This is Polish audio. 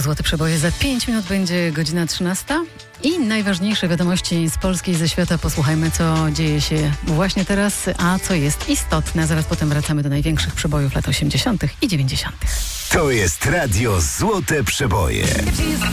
Złote Przeboje. Za 5 minut będzie godzina 13. I najważniejsze wiadomości z Polski i ze świata. Posłuchajmy, co dzieje się właśnie teraz, a co jest istotne. Zaraz potem wracamy do największych przebojów lat 80. i 90. To jest Radio Złote Przeboje.